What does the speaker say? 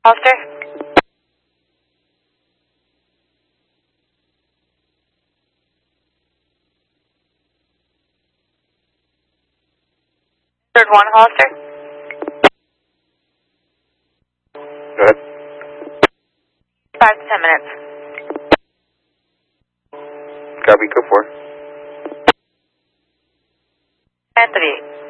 Hollister. Third one, Hollister. Go ahead. 5 to 10 minutes. Copy, go for it. Anthony.